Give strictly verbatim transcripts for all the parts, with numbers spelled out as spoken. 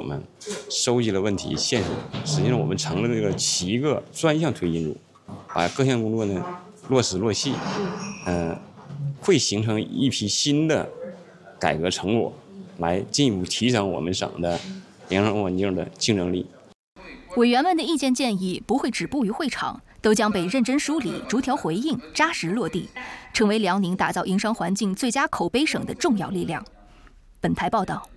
们收集了问题线索，实际上我们成了这个七个专项推进组，把各项工作呢落实落细，嗯、呃，会形成一批新的改革成果，来进一步提升我们省的营商环境的竞争力。 委员们的意见建议不会止步于会场，都将被认真梳理、逐条回应、扎实落地，成为辽宁打造营商环境最佳口碑省的重要力量。本台报道。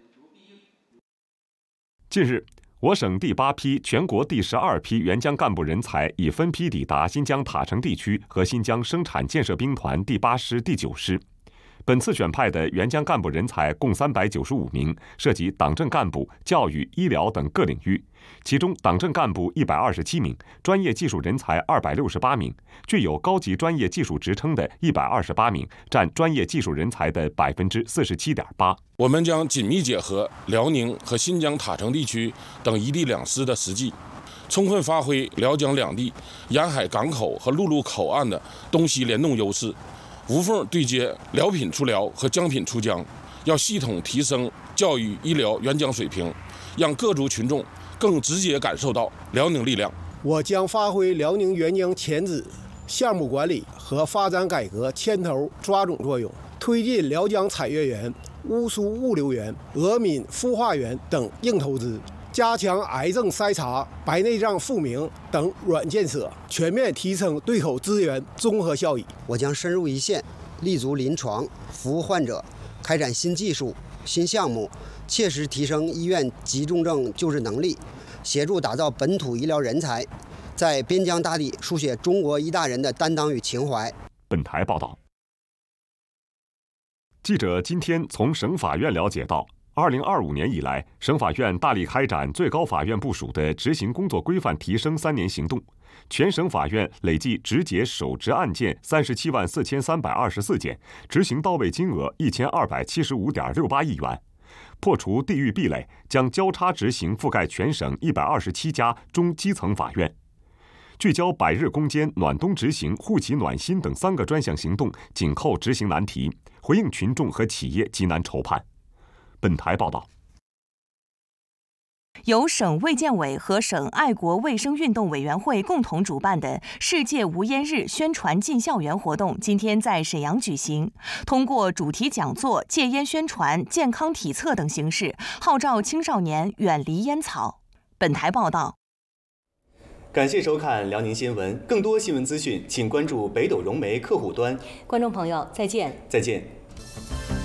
近日，我省第八批、全国第十二批援疆干部人才已分批抵达新疆塔城地区和新疆生产建设兵团第八师、第九师。本次选派的援疆干部人才共三百九十五名，涉及党政干部、教育、医疗等各领域。其中，党政干部一百二十七名，专业技术人才二百六十八名，具有高级专业技术职称的一百二十八名，占专业技术人才的百分之四十七点八。 我们将紧密结合辽宁和新疆塔城地区等一地两司的实际，充分发挥辽江两地沿海港口和陆路口岸的东西联动优势，无缝对接辽品出辽和疆品出疆，要系统提升教育、医疗援疆水平，让各族群众更直接感受到辽宁力量。 我将发挥辽宁援疆前址项目管理和发展改革牵头抓种作用，推进辽江产业园、乌苏物流园、俄闽孵化园等硬投资，加强癌症筛查、白内障复明等软建设，全面提升对口资源综合效益。 我将深入一线，立足临床，服务患者，开展新技术、新项目，切实提升医院急重症救治能力，协助打造本土医疗人才，在边疆大地书写中国医大人的担当与情怀。 本台报道。记者今天从省法院了解到，二零二五年以来，省法院大力开展最高法院部署的执行工作规范提升三年行动，全省法院累计执结首执案件三十七万四千三百二十四件，执行到位金额一千二百七十五点六八亿元，破除地域壁垒，将交叉执行覆盖全省一百二十七家中基层法院。聚焦百日攻坚、暖冬执行、护企暖心等三个专项行动，紧扣执行难题，回应群众和企业急难愁盼。本台报道。 由省卫健委和省爱国卫生运动委员会共同主办的世界无烟日宣传进校园活动今天在沈阳举行，通过主题讲座、戒烟宣传、健康体测等形式，号召青少年远离烟草。本台报道。 感谢收看辽宁新闻，更多新闻资讯请关注北斗融媒客户端。 观众朋友，再见。 再见。